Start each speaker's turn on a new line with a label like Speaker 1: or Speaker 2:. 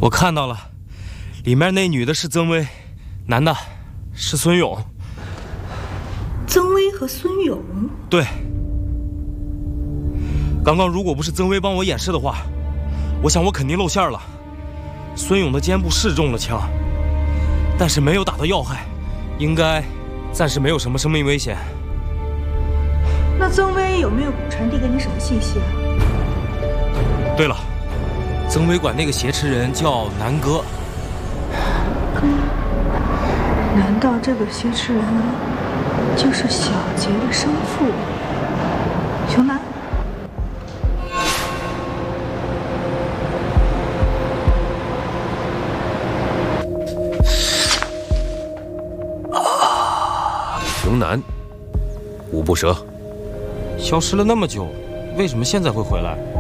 Speaker 1: 我看到了，里面那女的是曾薇，男的是孙勇。
Speaker 2: 曾薇和孙勇？
Speaker 1: 对。刚刚如果不是曾薇帮我掩饰的话，我想我肯定露馅了。孙勇的肩部是中了枪，但是没有打到要害，应该暂时没有什么生命危险。
Speaker 2: 那曾薇有没有传递给你什么信息啊？
Speaker 1: 对了，曾薇管那个挟持人叫南哥。
Speaker 2: 哥，难道这个挟持人就是小杰的生父熊楠？
Speaker 3: 熊楠，五步蛇，
Speaker 1: 消失了那么久，为什么现在会回来？